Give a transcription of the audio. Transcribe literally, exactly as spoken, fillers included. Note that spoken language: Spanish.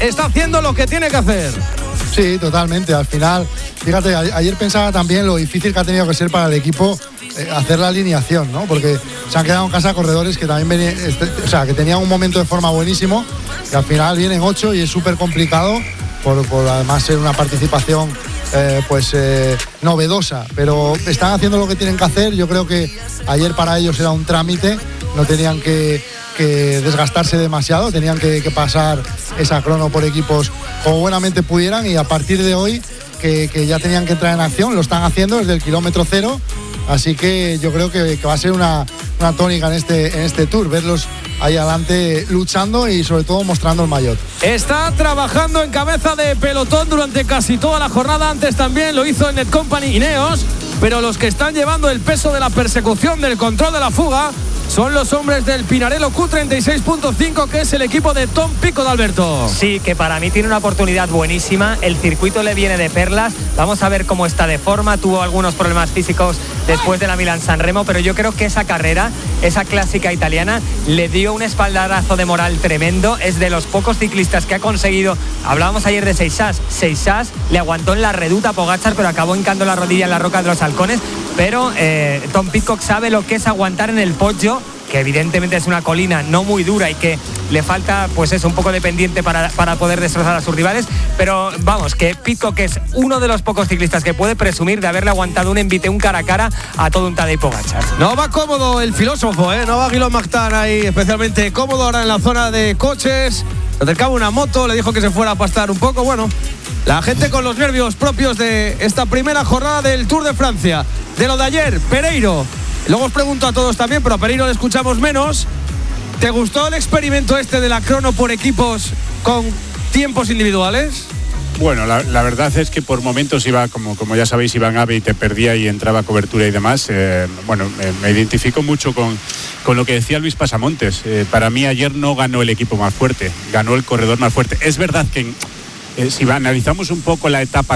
está haciendo lo que tiene que hacer. Sí, totalmente. Al final, fíjate, a- ayer pensaba también lo difícil que ha tenido que ser para el equipo eh, hacer la alineación, ¿no? Porque se han quedado en casa corredores que también venían, este, o sea, que tenían un momento de forma buenísimo, y al final vienen ocho y es súper complicado por, por además ser una participación eh, pues eh, novedosa, pero están haciendo lo que tienen que hacer. Yo creo que ayer para ellos era un trámite, no tenían que, que desgastarse demasiado, tenían que, que pasar esa crono por equipos como buenamente pudieran, y a partir de hoy que, que ya tenían que entrar en acción, lo están haciendo desde el kilómetro cero, así que yo creo que, que va a ser una, una tónica en este, en este Tour, verlos ahí adelante luchando y sobre todo mostrando el maillot. Está trabajando en cabeza de pelotón durante casi toda la jornada. Antes también lo hizo en Netcompany Ineos, pero los que están llevando el peso de la persecución, del control de la fuga, son los hombres del Pinarello Q treinta y seis punto cinco, que es el equipo de Tom Picot, Alberto. Sí, que para mí tiene una oportunidad buenísima. El circuito le viene de perlas. Vamos a ver cómo está de forma. Tuvo algunos problemas físicos después de la Milán-San Remo, pero yo creo que esa carrera, esa clásica italiana, le dio un espaldarazo de moral tremendo. Es de los pocos ciclistas que ha conseguido. Hablábamos ayer de Seixas. Seixas le aguantó en la reduta a Pogačar, pero acabó hincando la rodilla en la roca de los halcones. Pero eh, Tom Pidcock sabe lo que es aguantar en el Poggio, que evidentemente es una colina no muy dura y que le falta, pues eso, un poco de pendiente para, para poder destrozar a sus rivales. Pero vamos, que Pidcock es uno de los pocos ciclistas que puede presumir de haberle aguantado un envite, un cara a cara a todo un Tadej Pogačar. No va cómodo el filósofo, ¿eh? No va Guillaume Martin ahí especialmente cómodo ahora en la zona de coches. Se acercaba una moto, le dijo que se fuera a pastar un poco. Bueno, la gente con los nervios propios de esta primera jornada del Tour de Francia. De lo de ayer, Pereiro. Luego os pregunto a todos también, pero a Pereiro le escuchamos menos. ¿Te gustó el experimento este de la crono por equipos con tiempos individuales? Bueno, la, la verdad es que por momentos iba, como, como ya sabéis, Iván Abe y te perdía y entraba cobertura y demás. Eh, bueno, me, me identifico mucho con, con lo que decía Luis Pasamontes. Eh, para mí ayer no ganó el equipo más fuerte, ganó el corredor más fuerte. Es verdad que eh, si analizamos un poco la etapa